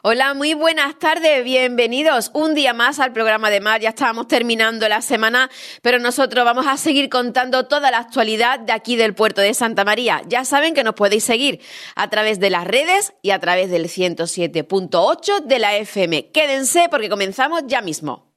Hola, muy buenas tardes, bienvenidos un día más al programa de Mar. Ya estábamos terminando la semana, pero nosotros vamos a seguir contando toda la actualidad de aquí del puerto de Santa María. Ya saben que nos podéis seguir a través de las redes y a través del 107.8 de la FM. Quédense porque comenzamos ya mismo.